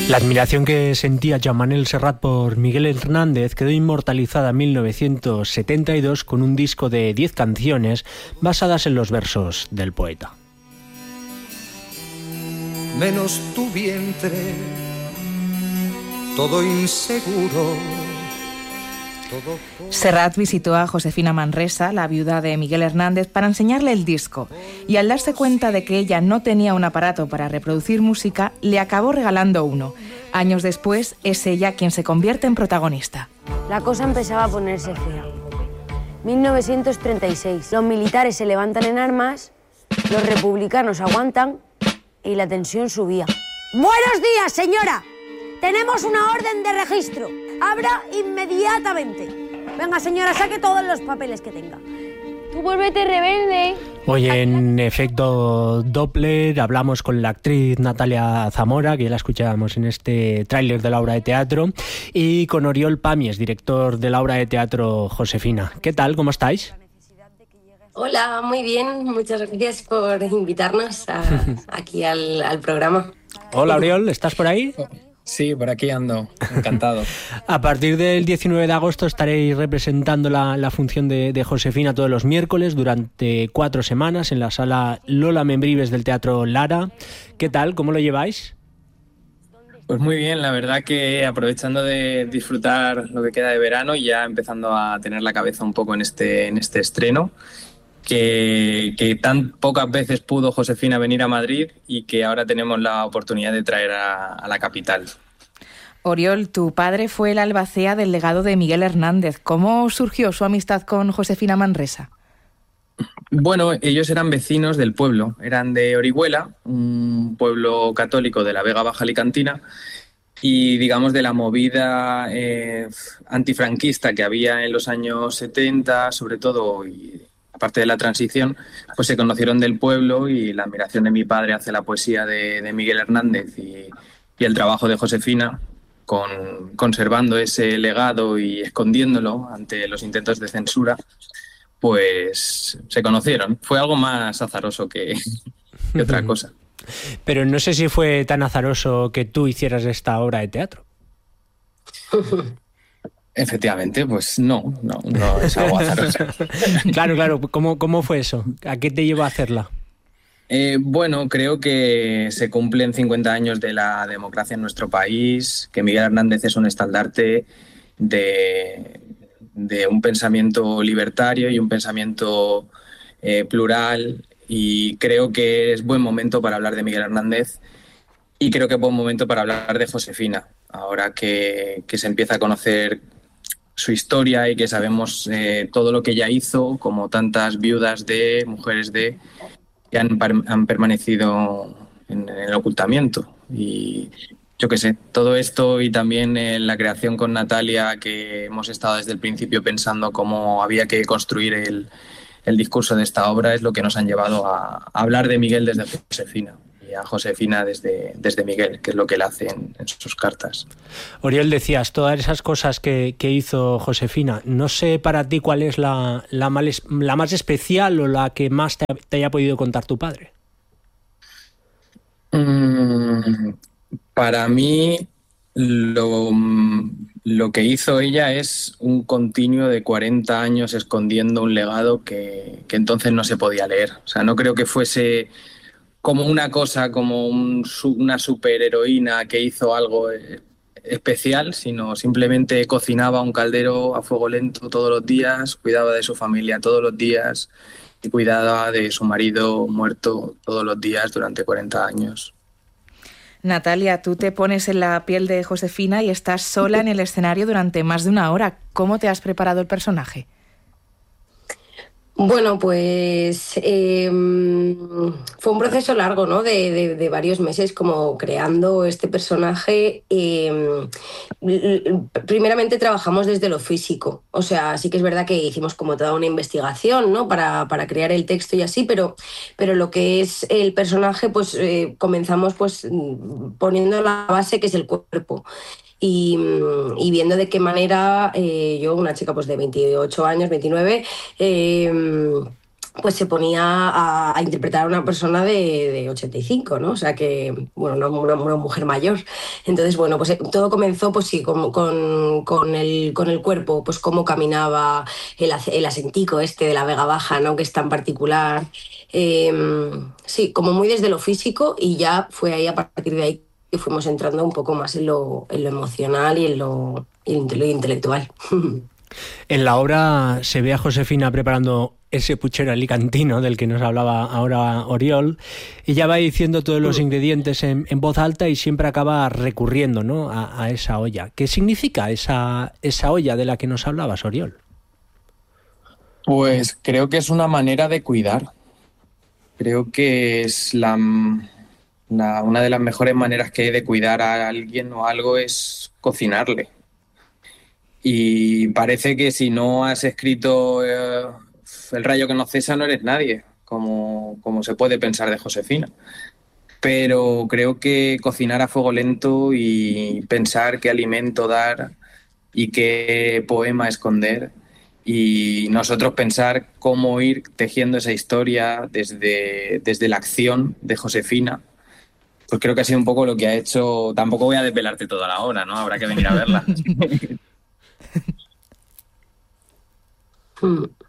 La admiración que sentía Joan Manel Serrat por Miguel Hernández quedó inmortalizada en 1972 con un disco de 10 canciones basadas en los versos del poeta. Menos tu vientre, todo inseguro. Serrat visitó a Josefina Manresa, la viuda de Miguel Hernández, para enseñarle el disco, y al darse cuenta de que ella no tenía un aparato para reproducir música, le acabó regalando uno. Años después, es ella quien se convierte en protagonista. La cosa empezaba a ponerse fea. 1936. Los militares se levantan en armas, los republicanos aguantan y la tensión subía. ¡Buenos días, señora! Tenemos una orden de registro. Abra inmediatamente. Venga, señora, saque todos los papeles que tenga. Tú vuélvete rebelde. Hoy en Efecto Doppler hablamos con la actriz Natalia Zamora, que ya la escuchábamos en este tráiler de la obra de teatro, y con Oriol Pàmies, director de la obra de teatro Josefina. ¿Qué tal? ¿Cómo estáis? Hola, muy bien. Muchas gracias por invitarnos aquí al programa. Hola, Oriol, ¿estás por ahí? Sí, por aquí ando, encantado. A partir del 19 de agosto estaréis representando la función de Josefina todos los miércoles durante 4 semanas en la sala Lola Membrives del Teatro Lara. ¿Qué tal? ¿Cómo lo lleváis? Pues muy bien, la verdad que aprovechando de disfrutar lo que queda de verano y ya empezando a tener la cabeza un poco en este estreno, que tan pocas veces pudo Josefina venir a Madrid y que ahora tenemos la oportunidad de traer a la capital. Oriol, tu padre fue el albacea del legado de Miguel Hernández. ¿Cómo surgió su amistad con Josefina Manresa? Bueno, ellos eran vecinos del pueblo, eran de Orihuela, un pueblo católico de la Vega Baja Alicantina, y digamos de la movida antifranquista que había en los años 70, sobre todo, y aparte de la transición, pues se conocieron del pueblo, y la admiración de mi padre hacia la poesía de Miguel Hernández y el trabajo de Josefina, conservando ese legado y escondiéndolo ante los intentos de censura, pues se conocieron. Fue algo más azaroso que otra cosa. Pero no sé si fue tan azaroso que tú hicieras esta obra de teatro. Efectivamente, pues no es algo azaroso. Claro, ¿cómo fue eso? ¿A qué te llevó a hacerla? Bueno, creo que se cumplen 50 años de la democracia en nuestro país, que Miguel Hernández es un estandarte de un pensamiento libertario y un pensamiento plural, y creo que es buen momento para hablar de Miguel Hernández, y creo que es buen momento para hablar de Josefina, ahora que se empieza a conocer su historia y que sabemos todo lo que ella hizo, como tantas viudas de mujeres que han permanecido en el ocultamiento. Y yo qué sé, todo esto, y también la creación con Natalia, que hemos estado desde el principio pensando cómo había que construir el discurso de esta obra, es lo que nos han llevado a hablar de Miguel desde Josefina, y a Josefina desde Miguel, que es lo que él hace en sus cartas. Oriol, decías, todas esas cosas que hizo Josefina, no sé para ti cuál es la más especial o la que más te haya podido contar tu padre. Para mí, lo que hizo ella es un continuo de 40 años escondiendo un legado que entonces no se podía leer. O sea, no creo que fuese como una cosa, como una superheroína que hizo algo especial, sino simplemente cocinaba un caldero a fuego lento todos los días, cuidaba de su familia todos los días y cuidaba de su marido muerto todos los días durante 40 años. Natalia, tú te pones en la piel de Josefina y estás sola en el escenario durante más de una hora. ¿Cómo te has preparado el personaje? Bueno, pues fue un proceso largo, ¿no? De varios meses como creando este personaje. Primeramente trabajamos desde lo físico, o sea, sí que es verdad que hicimos como toda una investigación, ¿no? Para crear el texto y así, pero lo que es el personaje, pues comenzamos pues poniendo la base, que es el cuerpo. Y viendo de qué manera yo, una chica pues de 28 años, 29, pues se ponía a interpretar a una persona de 85, ¿no? O sea que, bueno, una mujer mayor. Entonces, bueno, pues todo comenzó, pues sí, con el cuerpo, pues cómo caminaba el acentico este de la Vega Baja, ¿no? Que es tan particular. Sí, como muy desde lo físico, y ya fue ahí, a partir de ahí, que fuimos entrando un poco más en lo emocional y en lo intelectual. En la obra se ve a Josefina preparando ese puchero alicantino del que nos hablaba ahora Oriol. Ella va diciendo todos los ingredientes en voz alta y siempre acaba recurriendo, ¿no?, a esa olla. ¿Qué significa esa olla de la que nos hablabas, Oriol? Pues creo que es una manera de cuidar. Creo que es una de las mejores maneras que hay de cuidar a alguien o algo es cocinarle. Y parece que si no has escrito El rayo que no cesa, no eres nadie, como se puede pensar de Josefina. Pero creo que cocinar a fuego lento y pensar qué alimento dar y qué poema esconder, y nosotros pensar cómo ir tejiendo esa historia desde la acción de Josefina, pues creo que ha sido un poco lo que ha hecho. Tampoco voy a desvelarte toda la obra, ¿no? Habrá que venir a verla.